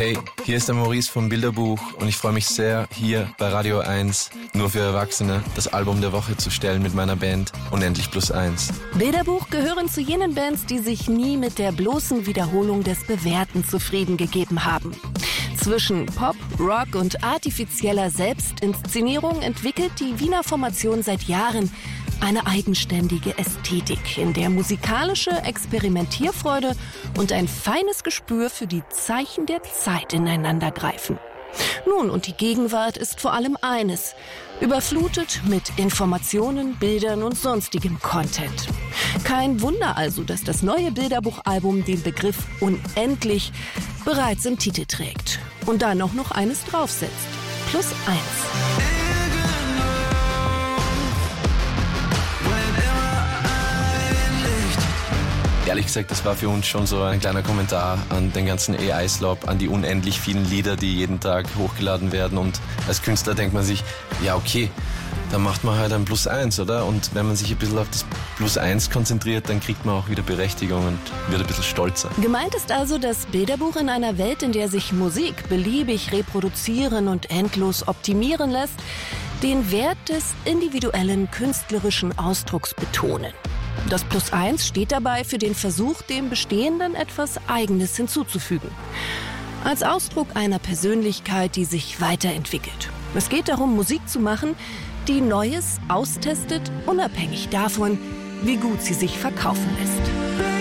Hey, hier ist der Maurice vom Bilderbuch und ich freue mich sehr, hier bei Radio 1 nur für Erwachsene das Album der Woche zu stellen mit meiner Band Unendlich +1. Bilderbuch gehören zu jenen Bands, die sich nie mit der bloßen Wiederholung des Bewährten zufrieden gegeben haben. Zwischen Pop, Rock und artifizieller Selbstinszenierung entwickelt die Wiener Formation seit Jahren eine eigenständige Ästhetik, in der musikalische Experimentierfreude und ein feines Gespür für die Zeichen der Zeit ineinandergreifen. Nun, und die Gegenwart ist vor allem eines: überflutet mit Informationen, Bildern und sonstigem Content. Kein Wunder also, dass das neue Bilderbuchalbum den Begriff unendlich bereits im Titel trägt. Und dann auch noch eines draufsetzt: +1. Ehrlich gesagt, das war für uns schon so ein kleiner Kommentar an den ganzen AI-Slop, an die unendlich vielen Lieder, die jeden Tag hochgeladen werden. Und als Künstler denkt man sich, ja okay, dann macht man halt ein +1, oder? Und wenn man sich ein bisschen auf das +1 konzentriert, dann kriegt man auch wieder Berechtigung und wird ein bisschen stolzer. Gemeint ist also das Bilderbuch in einer Welt, in der sich Musik beliebig reproduzieren und endlos optimieren lässt, den Wert des individuellen künstlerischen Ausdrucks betonen. Das +1 steht dabei für den Versuch, dem Bestehenden etwas Eigenes hinzuzufügen. Als Ausdruck einer Persönlichkeit, die sich weiterentwickelt. Es geht darum, Musik zu machen, die Neues austestet, unabhängig davon, wie gut sie sich verkaufen lässt.